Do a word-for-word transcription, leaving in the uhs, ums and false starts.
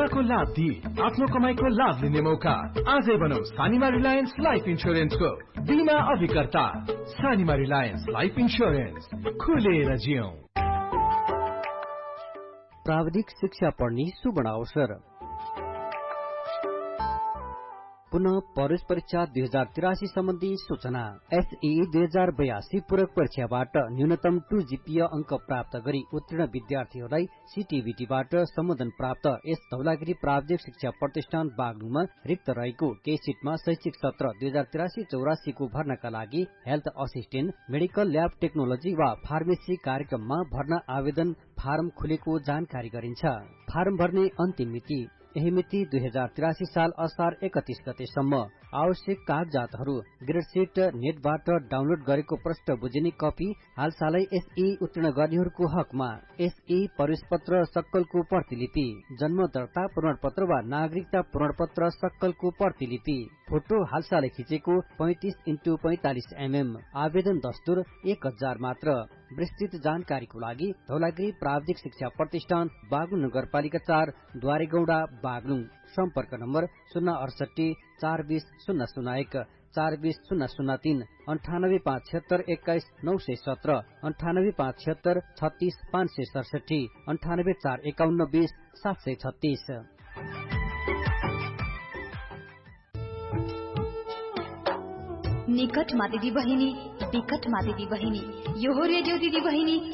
बिमाको लाभ दिई आफ्नो कमाईको लाभ लिने मौका। आजै बनाऊ सानिमा रिलायन्स लाइफ इन्स्योरेन्सको बिमा अभिकर्ता। सानिमा रिलायन्स लाइफ इन्स्योरेन्स, खुलेर जियौं। प्राविधिक शिक्षा पढ्ने सुवर्ण अवसर। पुनः प्रवेश परीक्षा दुई हजार तिरासी सम्बन्धी सूचना। एसई दुई हजार बयासी पूरक परीक्षाबाट न्यूनतम टू जीपीए अंक प्राप्त गरी उत्तीर्ण विद्यार्थीहरूलाई सीटीबीटीबाट सम्बोधन प्राप्त यस धौलागिरी प्राविधिक शिक्षा प्रतिष्ठान बागलुङमा रिक्त रहेको केही सीटमा शैक्षिक सत्र दुई हजार तिरासी चौरासी को भर्नाका लागि health assistant, medical lab technology वा फार्मेसी कार्यक्रममा भर्ना आवेदन फारम खुलेको जानकारी गरिन्छ। फारम भर्ने अन्तिम मिति यही मिति दुई हजार तिरासी साल असार एकतीस गतेसम्म। आवश्यक कागजातहरू ग्रेडशीट नेटबाट डाउनलोड गरेको प्रश्न बुझिने कपी हालसालै एसई उत्तीर्ण गर्नेहरूको हकमा एसई प्रवेश पत्र सक्कलको प्रतिलिपि, जन्म दर्ता प्रमाणपत्र वा नागरिकता प्रमाणपत्र सक्कलको प्रतिलिपि, फोटो हालसालै खिचेको पैंतीस इन्टु पैंतालिस एमएम। आवेदन दस्तुर एक हजार मात्र। विस्तृत जानकारीको लागि धौलागिरी प्राविधिक शिक्षा प्रतिष्ठान बागलुङ नगरपालिका चार द्वारेगौडा बागलुङ। सम्पर्क नम्बर शून्य अडसठी चार बीस शून्य शून्य एक, चार बीस शून्य शून्य तीन, अन्ठानब्बे पाँच छिहत्तर एक्काइस नौ सय सत्र, अन्ठानब्बे पाँच छिहत्तर छत्तीस पाँच सय सडसठी, अन्ठानब्बे चार एकाउन्न बीस सात सय छत्तीस। निकटमा दिदी बहिनी, विकटमा दिदी बहिनी, यो हो रेडियो दिदी बहिनी